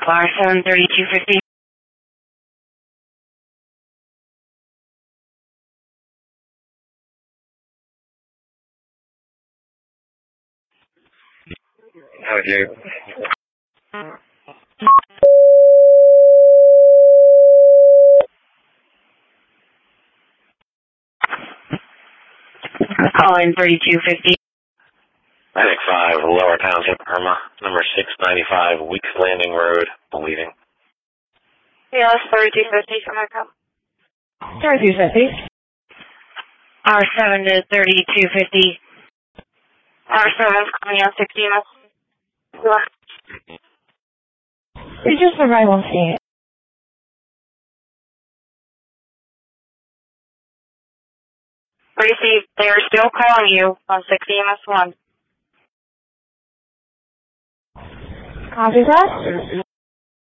R73250. How would you? Calling 3250. Medic 5, Lower Township, Irma, number 695, Weeks Landing Road, bleeding. Yeah, that's 3250 for my call. 3250. R7 to 3250. R7's coming on 60 minutes. It's just the right one seeing it. Receive, they are still calling you on 60 MS1. Copy that?